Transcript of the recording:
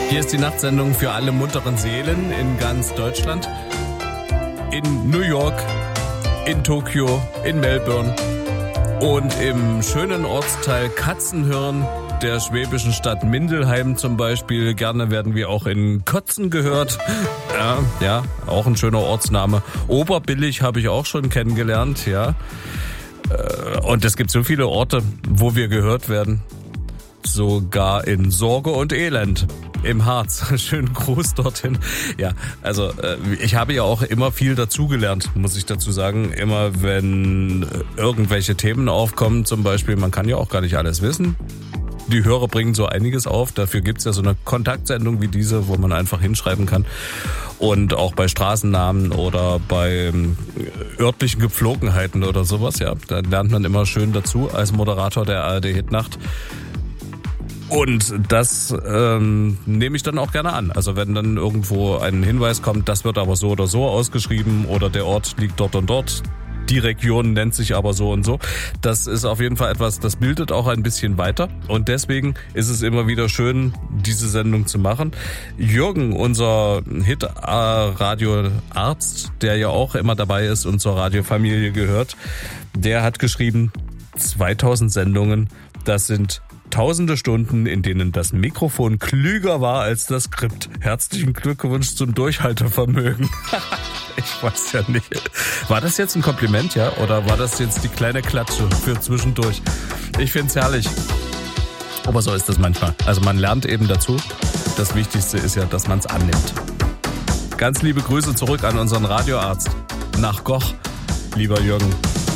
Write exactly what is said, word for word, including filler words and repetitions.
Hier ist die Nachtsendung für alle munteren Seelen in ganz Deutschland. In New York, in Tokio, in Melbourne und im schönen Ortsteil Katzenhirn der schwäbischen Stadt Mindelheim zum Beispiel. Gerne werden wir auch in Kotzen gehört. Ja, ja, auch ein schöner Ortsname. Oberbillig habe ich auch schon kennengelernt, ja. Und es gibt so viele Orte, wo wir gehört werden. Sogar in Sorge und Elend im Harz. Schönen Gruß dorthin. Ja, also ich habe ja auch immer viel dazugelernt, muss ich dazu sagen. Immer wenn irgendwelche Themen aufkommen, zum Beispiel, man kann ja auch gar nicht alles wissen. Die Hörer bringen so einiges auf. Dafür gibt's ja so eine Kontaktsendung wie diese, wo man einfach hinschreiben kann. Und auch bei Straßennamen oder bei örtlichen Gepflogenheiten oder sowas, ja, da lernt man immer schön dazu als Moderator der A R D-Hitnacht. Und das ähm, nehme ich dann auch gerne an. Also wenn dann irgendwo ein Hinweis kommt, das wird aber so oder so ausgeschrieben oder der Ort liegt dort und dort, die Region nennt sich aber so und so. Das ist auf jeden Fall etwas, das bildet auch ein bisschen weiter. Und deswegen ist es immer wieder schön, diese Sendung zu machen. Jürgen, unser Hit-Radio-Arzt, der ja auch immer dabei ist und zur Radiofamilie gehört, der hat geschrieben, zweitausend Sendungen, das sind tausende Stunden, in denen das Mikrofon klüger war als das Skript. Herzlichen Glückwunsch zum Durchhaltevermögen. Ich weiß ja nicht. War das jetzt ein Kompliment, ja? Oder war das jetzt die kleine Klatsche für zwischendurch? Ich find's herrlich. Aber so ist das manchmal. Also man lernt eben dazu. Das Wichtigste ist ja, dass man's annimmt. Ganz liebe Grüße zurück an unseren Radioarzt. Nach Goch, lieber Jürgen.